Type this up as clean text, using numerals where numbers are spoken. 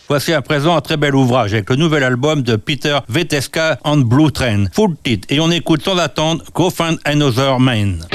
Voici à présent un très bel ouvrage avec le nouvel album de Peter Veteska and Blue Train. Full titre. Et on écoute sans attendre Go Find Another Man.